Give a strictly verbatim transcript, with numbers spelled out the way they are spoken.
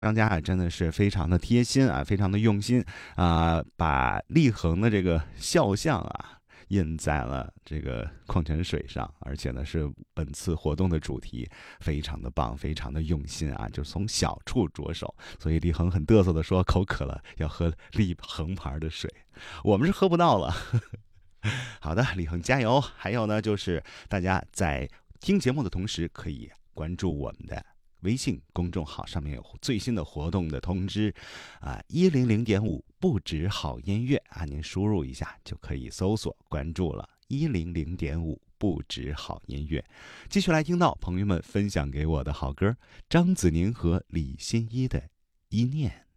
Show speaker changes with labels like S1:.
S1: 商家啊，真的是非常的贴心啊，非常的用心啊，把立恒的这个肖像啊印在了这个矿泉水上，而且呢是本次活动的主题，非常的棒，非常的用心啊，就从小处着手。所以立恒很嘚瑟的说，口渴了要喝立恒牌的水，我们是喝不到了。好的，立恒加油！还有呢，就是大家在听节目的同时，可以关注我们的微信公众号，上面有最新的活动的通知啊，一零零点五不止好音乐啊，您输入一下就可以搜索关注了。一零零点五不止好音乐，继续来听到朋友们分享给我的好歌，张子宁和李心一的《一念》。